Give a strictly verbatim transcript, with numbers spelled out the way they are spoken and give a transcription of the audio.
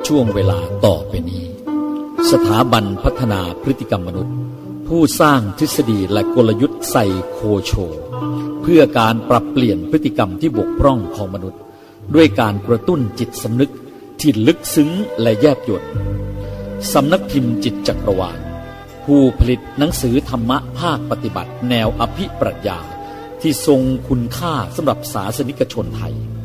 ช่วงเวลาต่อไปนี้สถาบันพัฒนาพฤติกรรมมนุษย์ผู้สร้างทฤษฎีและกลยุทธ์ไซโคโชเพื่อการปรับเปลี่ยนพฤติกรรมที่บกพร่องของมนุษย์ด้วยการกระตุ้นจิตสำนึกที่ลึกซึ้งและแยบยลสำนักพิมพ์จิตจักรวาลผู้ผลิตหนังสือธรรมะภาคปฏิบัติแนวอภิปรัชญาที่ทรงคุณค่าสำหรับศาสนิกชนไทย